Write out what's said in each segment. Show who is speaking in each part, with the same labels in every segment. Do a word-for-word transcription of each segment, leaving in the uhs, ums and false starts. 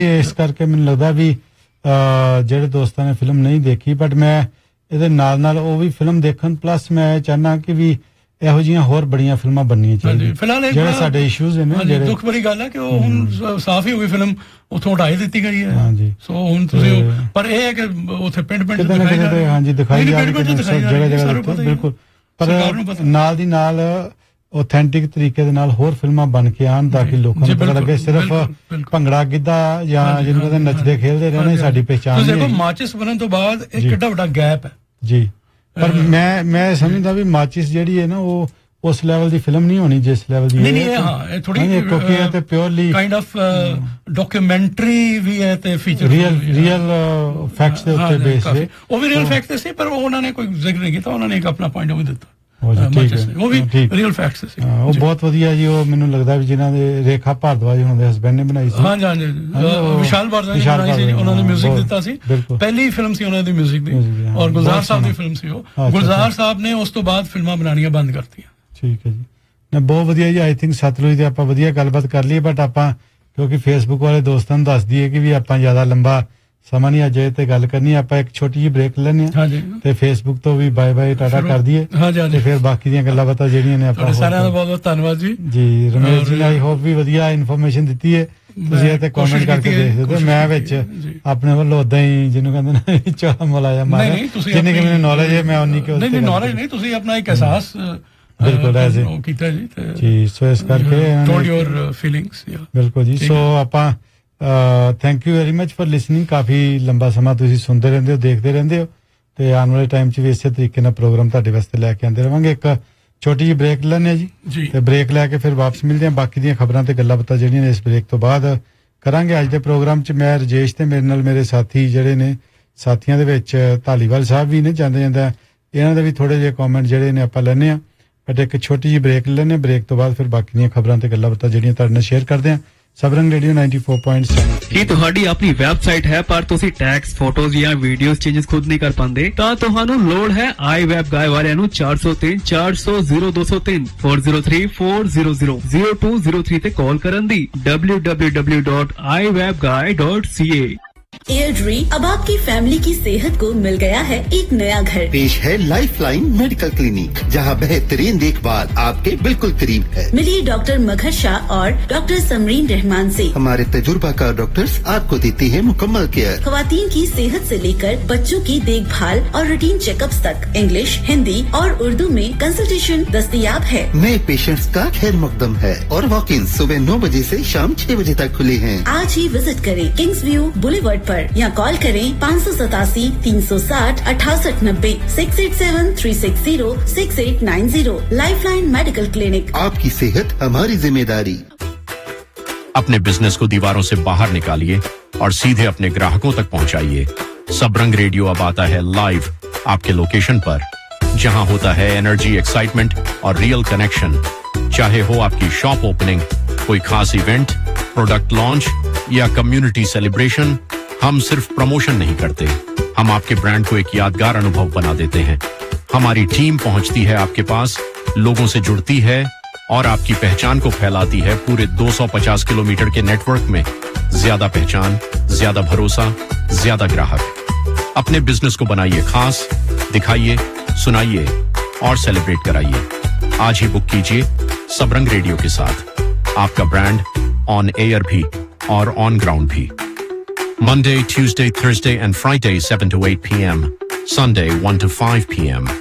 Speaker 1: ਇਸ ਕਰਕੇ ਮੈਨੂੰ ਲੱਗਦਾ ਵੀ ਜਿਹੜੇ ਦੋਸਤਾਂ ਨੇ ਫਿਲਮ ਨਹੀਂ ਦੇਖੀ ਬਟ ਮੈਂ ਇਹਦੇ ਨਾਲ ਨਾਲ ਉਹ ਵੀ ਫਿਲਮ ਦੇਖਣ ਪਲੱਸ ਮੈਂ ਚਾਹਨਾ ਕਿ ਵੀ ਇਹੋ ਜਿਹੀਆਂ ਹੋਰ ਬੜੀਆਂ ਫਿਲਮਾਂ ਬਣਨੀਆਂ ਚਾਹੀਦੀਆਂ ਫਿਲਹਾਲ ਜਿਹੜੇ ਸਾਡੇ ਇਸ਼ੂਜ਼ ਨੇ ਜਿਹੜੇ
Speaker 2: ਦੁੱਖ ਭਰੀ ਗੱਲ ਹੈ ਕਿ ਉਹ ਹੁਣ ਸਾਫ਼ ਹੀ ਹੋ ਗਈ ਫਿਲਮ ਉਥੋਂ ਹਟਾਈ ਦਿੱਤੀ ਗਈ ਹੈ ਹਾਂਜੀ ਸੋ ਹੁਣ ਤੁਸੀਂ ਪਰ ਇਹ ਹੈ ਕਿ ਉੱਥੇ ਪਿੰਡ ਪਿੰਡ ਦਿਖਾਈ ਜਾ ਰਹੀ
Speaker 1: ਹਾਂਜੀ ਦਿਖਾਈ ਜਾ ਰਹੀ ਹੈ ਜਗ੍ਹਾ ਜਗ੍ਹਾ ਬਿਲਕੁਲ ਪਰ ਨਾਲ ਦੀ ਨਾਲ ਆਥੈਂਟਿਕ ਤਰੀਕੇ ਦੇ ਨਾਲ ਹੋਰ ਫਿਲਮਾਂ ਬਣ ਕੇ ਆਣ ਤਾਂ ਕਿ ਲੋਕਾਂ ਨੂੰ ਪਤਾ ਲੱਗੇ ਸਿਰਫ ਭੰਗੜਾ ਗਿੱਧਾ ਜਾਂ ਜਿਹਨੂੰ ਕਹਿੰਦੇ ਨੱਚਦੇ ਖੇਲਦੇ ਰਹਿਣੇ ਸਾਡੀ ਪਹਿਚਾਣ ਨਹੀਂ
Speaker 2: ਦੇਖੋ ਮਾਚਿਸ ਬਣਨ ਤੋਂ ਬਾਅਦ ਇੱਕ ਕਿੱਡਾ ਵੱਡਾ ਗੈਪ ਹੈ
Speaker 1: ਜੀ ਪਰ ਮੈਂ ਮੈਂ ਸਮਝਦਾ ਵੀ ਮਾਚਿਸ ਜਿਹੜੀ ਹੈ ਨਾ ਉਹ ਉਸ ਲੈਵਲ ਦੀ ਫਿਲਮ ਨਹੀਂ ਹੋਣੀ ਜਿਸ ਲੈਵਲ ਦੀ
Speaker 2: ਨਹੀਂ ਨਹੀਂ ਹਾਂ ਇਹ ਥੋੜੀ
Speaker 1: ਕਿਉਂਕਿ ਇਹ ਤੇ ਪਿਓਰਲੀ
Speaker 2: ਕਾਈਂਡ ਆਫ ਡਾਕੂਮੈਂਟਰੀ ਵੀ ਹੈ ਤੇ ਫੀਚਰ
Speaker 1: ਰੀਅਲ ਰੀਅਲ ਫੈਕਟਸ ਦੇ ਉੱਤੇ ਬੇਸ ਹੈ
Speaker 2: ਉਹ ਵੀ ਰੀਅਲ ਫੈਕਟਸ ਸੀ ਪਰ ਉਹਨਾਂ ਨੇ ਕੋਈ ਜ਼ਿਕਰ ਨਹੀਂ ਕੀਤਾ ਉਹਨਾਂ ਨੇ ਇੱਕ ਆਪਣਾ ਪੁਆਇੰਟ ਆਫ ਵਿਊ ਦਿੱਤਾ
Speaker 1: ਉਹ
Speaker 2: ਵੀ ਰੀਅਲ ਫੈਕਟਸ ਸੀ
Speaker 1: ਉਹ ਬਹੁਤ ਵਧੀਆ ਜੀ ਉਹ ਮੈਨੂੰ ਲੱਗਦਾ ਵੀ ਜਿਨ੍ਹਾਂ ਦੇ ਰੇਖਾ ਭਾਰਦਵਾਜ ਉਹਨਾਂ ਦੇ ਹਸਬੰਡ ਨੇ ਬਣਾਈ ਸੀ
Speaker 2: ਹਾਂ ਹਾਂ ਵਿਸ਼ਾਲ ਭਾਰਦਵਾਜ ਨੇ ਬਣਾਈ ਸੀ ਉਹਨਾਂ ਨੇ 뮤직 ਦਿੱਤਾ ਸੀ ਪਹਿਲੀ ਫਿਲਮ ਸੀ ਉਹਨਾਂ ਦੀ 뮤직 ਦੀ ਔਰ ਗੁਲਜ਼ਾਰ ਸਾਹਿਬ ਦੀ ਫਿਲਮ ਸੀ ਉਹ ਗੁਲਜ਼ਾਰ ਸਾਹਿਬ ਨੇ ਉਸ ਤੋਂ ਬਾਅਦ ਫਿਲਮਾਂ ਬਣਾਉਣੀਆਂ ਬੰਦ ਕਰਤੀਆਂ
Speaker 1: ਠੀਕ ਹੈ ਜੀ ਨਾ ਬਹੁਤ ਵਧੀਆ ਜੀ ਆਈ ਥਿੰਕ ਸਤਲੁਜ ਤੇ ਆਪਾਂ ਵਧੀਆ ਗੱਲਬਾਤ ਕਰ ਲਈਏ ਬਟ ਆਪਾਂ ਕਿਉਂਕਿ ਫੇਸਬੁੱਕ ਵਾਲੇ ਦੋਸਤਾਂ ਨੂੰ ਦੱਸ ਦਈਏ ਕਿ ਵੀ ਆਪਾਂ ਜ਼ਿਆਦਾ ਲੰਬਾ ਸਮਾਂ ਨਹੀਂ ਅਜੇ ਤੇ ਗੱਲ ਕਰਨੀ ਆਪਾਂ ਇੱਕ ਛੋਟੀ ਜਿਹੀ ਬ੍ਰੇਕ ਲੈਣੇ ਆ ਤੇ ਫੇਸਬੁੱਕ ਤੋਂ ਵੀ ਬਾਏ ਬਾਏ ਟਾਟਾ ਕਰ ਦਈਏ ਤੇ ਫਿਰ ਬਾਕੀ ਦੀਆਂ ਗੱਲਾਂ ਬਾਤਾਂ ਜਿਹੜੀਆਂ ਨੇ ਆਪਾਂ
Speaker 2: ਸਾਰਿਆਂ ਦਾ ਬਹੁਤ ਬਹੁਤ ਧੰਨਵਾਦ ਜੀ
Speaker 1: ਜੀ ਰਮੇਸ਼ ਜੀ ਆਈ ਹੋਪ ਵੀ ਵਧੀਆ ਇਨਫੋਰਮੇਸ਼ਨ ਦਿੱਤੀ ਹੈ ਤੁਸੀਂ ਇਹ ਤੇ ਕਮੈਂਟ ਕਰਕੇ ਦੇਖ ਸਕਦੇ ਹੋ ਮੈਂ ਵਿੱਚ ਆਪਣੇ ਵੱਲੋਂ ਉਦਾਂ ਹੀ ਜਿਹਨੂੰ ਕਹਿੰਦੇ ਨੇ ਚੋਲਾ ਮਲਾਇਆ ਮਾਰਿਆ ਜਿੰਨੀ ਕਿ ਮੈਨੂੰ ਨੌਲੇਜ ਹੈ ਮੈਂ ਉਨੀ ਕਿ
Speaker 2: ਨਹੀਂ ਨਹੀਂ ਨੌਲੇਜ ਨਹੀਂ ਤੁਸੀਂ ਆਪਣਾ ਇੱਕ ਅਹਿਸਾਸ
Speaker 1: ਬਿਲਕੁਲ ਐਸੇ
Speaker 2: ਕੀਤਾ ਜੀ
Speaker 1: ਜੀ ਸੋ ਇਸ ਕਰਕੇ
Speaker 2: ਟੋਲਡ ਯੂਰ ਫੀਲਿੰਗਸ
Speaker 1: ਬਿਲਕੁਲ ਜੀ ਸੋ ਆਪਾਂ thank you very much for listening ਕਾਫੀ ਲੰਬਾ ਸਮਾਂ ਤੁਸੀਂ ਸੁਣਦੇ ਰਹਿੰਦੇ ਹੋ ਦੇਖਦੇ ਰਹਿੰਦੇ ਹੋ ਤੇ ਆਉਣ ਵਾਲੇ ਟਾਈਮ 'ਚ ਵੀ ਇਸੇ ਤਰੀਕੇ ਨਾਲ ਪ੍ਰੋਗਰਾਮ ਤੁਹਾਡੇ ਵਾਸਤੇ ਲੈ ਕੇ ਆਉਂਦੇ ਰਵਾਂਗੇ ਇੱਕ ਛੋਟੀ ਜਿਹੀ ਬ੍ਰੇਕ ਲੈਣੇ ਜੀ ਤੇ ਬ੍ਰੇਕ ਲੈ ਕੇ ਫਿਰ ਵਾਪਸ ਮਿਲਦੇ ਹਾਂ ਬਾਕੀ ਦੀਆਂ ਖਬਰਾਂ ਤੇ ਗੱਲਾਂ ਬਾਤਾਂ ਜਿਹੜੀਆਂ ਨੇ ਇਸ ਬ੍ਰੇਕ ਤੋਂ ਬਾਅਦ ਕਰਾਂਗੇ ਅੱਜ ਦੇ ਪ੍ਰੋਗਰਾਮ 'ਚ ਮੈਂ ਰਜੇਸ਼ ਤੇ ਮੇਰੇ ਨਾਲ ਮੇਰੇ ਸਾਥੀ ਜਿਹੜੇ ਨੇ ਸਾਥੀਆਂ ਦੇ ਵਿੱਚ ਧਾਲੀਵਾਲ ਸਾਹਿਬ ਵੀ ਨੇ ਜਾਂਦੇ ਜਾਂਦਾ ਇਹਨਾਂ ਦੇ ਵੀ ਥੋੜੇ ਜਿਹੇ ਕਮੈਂਟ ਜਿਹੜੇ ਨੇ ਆਪਾਂ ਲੈਣੇ ਆ ਬਟ ਇੱਕ ਛੋਟੀ ਜਿਹੀ ਬ੍ਰੇਕ ਲੈਣੇ ਬ੍ਰੇਕ ਤੋਂ ਬਾਅਦ ਫਿਰ ਬਾਕੀ ਦੀਆਂ ਖਬਰਾਂ ਤੇ ਗੱਲਾਂ ਬਾਤਾਂ ਜਿਹੜੀਆਂ ਤੁਹਾਡੇ ਨਾਲ ਸ਼ੇਅਰ ਕਰਦੇ ਹਾਂ ਸਬਰੰਗ ਰੇਡੀਓ ninety-four point seven
Speaker 3: ਕੀ ਤੁਹਾਡੀ ਆਪਣੀ ਵੈਬਸਾਈਟ ਹੈ ਪਰ ਤੁਸੀਂ ਟੈਕਸ ਫੋਟੋਜ਼ ਜਾਂ ਵੀਡੀਓਜ਼ ਚੇਂਜਸ ਖੁਦ ਨਹੀਂ ਕਰ ਪਾਉਂਦੇ ਤਾਂ ਤੁਹਾਨੂੰ ਲੋੜ ਹੈ ਆਈ ਵੈਬ ਗਾਇ ਵਾਲਿਆਂ ਨੂੰ four oh three four hundred zero two oh three four oh three four zero zero zero two zero three ਤੇ ਕਾਲ ਕਰਨ ਦੀ w w w dot i web guy dot c a
Speaker 4: एयरड्री अब आपकी फैमिली की सेहत को मिल गया है एक नया घर
Speaker 5: पेश है लाइफलाइन मेडिकल क्लिनिक जहां बेहतरीन देखभाल आपके बिल्कुल करीब है
Speaker 4: मिलिए डॉक्टर मगहर शाह और डॉक्टर समरीन रहमान से
Speaker 5: हमारे तजुर्बाकार डॉक्टर्स आपको देते हैं मुकम्मल केयर
Speaker 4: खवातीन की सेहत से लेकर बच्चों की देखभाल और रूटीन चेकअप्स तक इंग्लिश हिंदी और उर्दू में कंसल्टेशन दस्तयाब है
Speaker 5: नए पेशेंट्स का खैर मकदम है और वॉक इन सुबह नौ बजे से शाम छह बजे तक खुले हैं
Speaker 4: आज ही विजिट करें किंग्स व्यू बुलेवर्ड पर या कॉल करें पाँच सौ सतासी तीन सौ साठ अठासठ नब्बे six eight seven three six zero six eight nine zero lifeline medical clinic
Speaker 5: आपकी सेहत हमारी जिम्मेदारी
Speaker 6: अपने बिजनेस को दीवारों से बाहर निकालिए और सीधे अपने ग्राहकों तक पहुंचाइए सबरंग रेडियो अब आता है लाइव आपके लोकेशन पर जहां होता है एनर्जी एक्साइटमेंट और रियल कनेक्शन चाहे हो आपकी शॉप ओपनिंग कोई खास इवेंट प्रोडक्ट लॉन्च या कम्युनिटी सेलिब्रेशन हम सिर्फ प्रमोशन नहीं करते हम आपके ब्रांड को एक यादगार अनुभव बना देते हैं हमारी टीम पहुंचती है आपके पास लोगों से जुड़ती है और आपकी पहचान को फैलाती है पूरे दो सौ पचास किलोमीटर के नेटवर्क में ज्यादा पहचान ज्यादा भरोसा ज्यादा ग्राहक अपने बिजनेस को बनाइए खास दिखाइए सुनाइए और सेलिब्रेट कराइए आज ही बुक कीजिए सबरंग रेडियो के साथ आपका ब्रांड ऑन एयर भी और ऑन ग्राउंड भी Monday, Tuesday, Thursday and Friday seven to eight p m Sunday one to five p m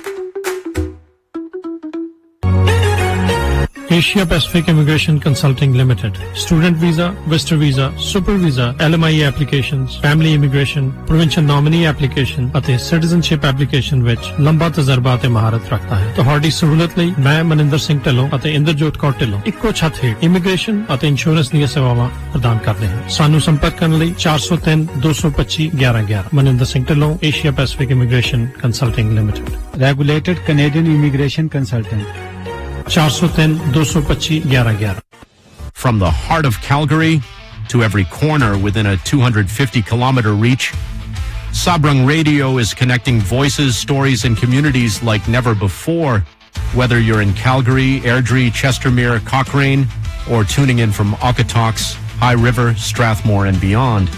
Speaker 7: Asia Pacific Immigration Consulting Limited Student Visa, Visitor Visa, Super Visa, L M I E applications, Family Immigration, Provincial Nominee Application ਅਤੇ Citizenship Application ਵਿੱਚ ਲੰਬਾ ਤਜਰਬਾ ਤੇ ਮਹਾਰਤ ਰੱਖਦਾ ਹੈ। ਤੁਹਾਡੀ ਸਹੂਲਤ ਲਈ ਮੈਂ ਮਨਿੰਦਰ ਸਿੰਘ ਢਿੱਲੋਂ ਅਤੇ ਇੰਦਰਜੋਤ ਕੌਰ ਢਿੱਲੋਂ ਇੱਕੋ ਛੱਤ ਹੇਠ ਇਮੀਗ੍ਰੇਸ਼ਨ ਅਤੇ ਇੰਸ਼ੋਰੈਂਸ ਦੀਆਂ ਸੇਵਾਵਾਂ ਪ੍ਰਦਾਨ ਕਰਦੇ ਹਾਂ। ਸਾਨੂੰ ਸੰਪਰਕ ਕਰਨ ਲਈ four oh three two twenty eleven eleven Maninder Singh Dhillon Asia Pacific Immigration Consulting Limited
Speaker 1: Regulated Canadian Immigration Consultant
Speaker 7: four oh three two twenty eleven eleven
Speaker 6: From the heart of Calgary to every corner within a two hundred fifty kilometer reach, Sabrang Radio is connecting voices, stories, and communities like never before. Whether you're in Calgary, Airdrie, Chestermere, Cochrane, or tuning in from Okotoks, High River, Strathmore, and beyond,